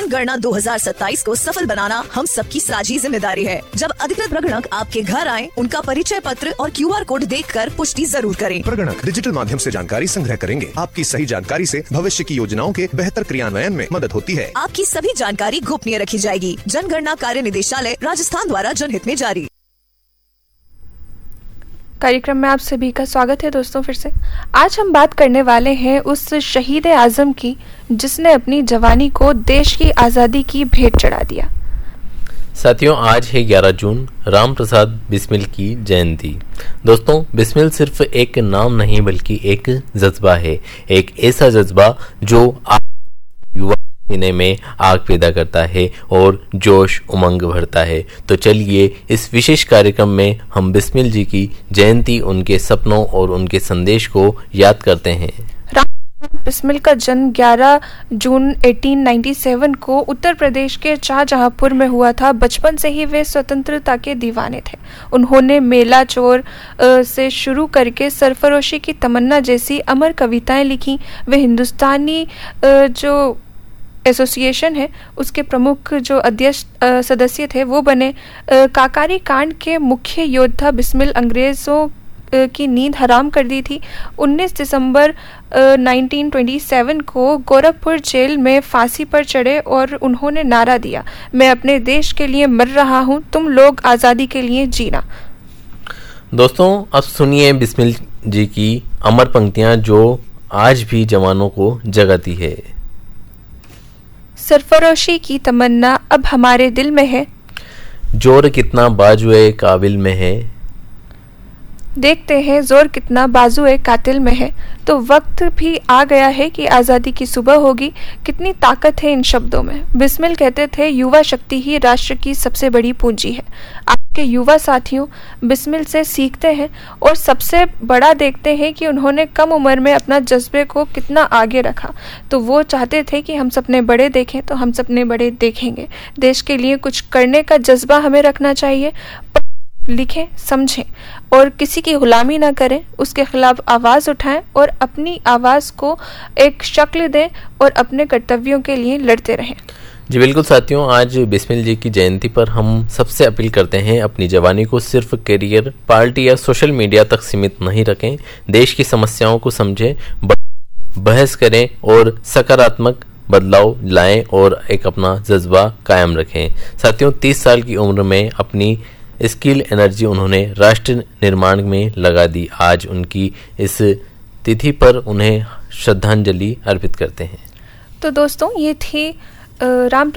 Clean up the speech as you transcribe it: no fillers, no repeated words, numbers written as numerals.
जनगणना 2027 को सफल बनाना हम सबकी साझी जिम्मेदारी है। जब अधिकृत प्रगणक आपके घर आए, उनका परिचय पत्र और QR कोड देखकर पुष्टि जरूर करें। प्रगणक डिजिटल माध्यम से जानकारी संग्रह करेंगे। आपकी सही जानकारी से भविष्य की योजनाओं के बेहतर क्रियान्वयन में मदद होती है। आपकी सभी जानकारी गोपनीय रखी जाएगी। जनगणना कार्य निदेशालय राजस्थान द्वारा जनहित में जारी। कार्यक्रम में आप सभी का स्वागत है दोस्तों। फिर से आज हम बात करने वाले हैं उस शहीद आजम की जिसने अपनी जवानी को देश की आज़ादी की भेंट चढ़ा दिया। साथियों, आज है 11 जून, राम प्रसाद बिस्मिल की जयंती। दोस्तों, बिस्मिल सिर्फ एक नाम नहीं बल्कि एक जज्बा है, एक ऐसा जज्बा जो युवा सीने में आग पैदा करता है और जोश उमंग भरता है। तो चलिए इस विशेष कार्यक्रम में हम बिस्मिल जी की जयंती, उनके सपनों और उनके संदेश को याद करते हैं। बिस्मिल का जन्म 11 जून 1897 को उत्तर प्रदेश के शाहजहांपुर में हुआ था। बचपन से ही वे स्वतंत्रता के दीवाने थे। उन्होंने मेला चोर से शुरू करके सरफरोशी की तमन्ना जैसी अमर कविताएं लिखी। वे हिंदुस्तानी जो एसोसिएशन है उसके प्रमुख जो अध्यक्ष सदस्य थे वो बने। काकारी कांड के मुख्य योद्धा बिस्मिल अंग्रेजों की नींद हराम कर दी थी। 19 दिसंबर 1927 को गोरखपुर जेल में फांसी पर चढ़े और उन्होंने नारा दिया, मैं अपने देश के लिए मर रहा हूं, तुम लोग आज़ादी के लिए जीना। दोस्तों, अब सुनिए बिस्मिल जी की अमर पंक्तियां जो आज भी जवानों को जगाती है। सरफरोशी की तमन्ना अब हमारे दिल में है, जोर कितना बाजुए काबिल में है, देखते हैं जोर कितना बाजुए कातिल में है। तो वक्त भी आ गया है कि आज़ादी की सुबह होगी। कितनी ताकत है इन शब्दों में। बिस्मिल कहते थे, युवा शक्ति ही राष्ट्र की सबसे बड़ी पूंजी है। आपके युवा साथियों बिस्मिल से सीखते हैं और सबसे बड़ा देखते हैं कि उन्होंने कम उम्र में अपना जज्बे को कितना आगे रखा। तो वो चाहते थे कि हम सपने बड़े देखें तो हम सपने बड़े देखेंगे। देश के लिए कुछ करने का जज्बा हमें रखना चाहिए। लिखें, समझें और किसी की गुलामी ना करें, उसके खिलाफ आवाज़ उठाएं और अपनी आवाज़ को एक शक्ल दें और अपने कर्तव्यों के लिए लड़ते रहें। जी बिल्कुल साथियों, आज बिस्मिल जी की जयंती पर हम सबसे अपील करते हैं, अपनी जवानी को सिर्फ करियर, पार्टी या सोशल मीडिया तक सीमित नहीं रखें। देश की समस्याओं को समझें, बहस करें और सकारात्मक बदलाव लाएं और एक अपना जज्बा कायम रखें। साथियों, 30 साल की उम्र में अपनी स्किल एनर्जी उन्होंने राष्ट्र निर्माण में लगा दी। आज उनकी इस तिथि पर उन्हें श्रद्धांजलि अर्पित करते हैं। तो दोस्तों, ये थी राम